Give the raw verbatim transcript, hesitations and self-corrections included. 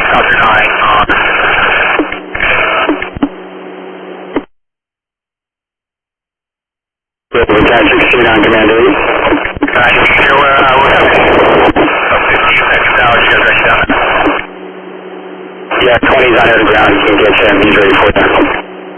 Southern nine on. Cat sixteen on command eight. Uh, you can hear where uh, we're coming. About fifteen seconds out, you guys ready down? Yeah, twenty's on the ground. You can get him. He's ready for you.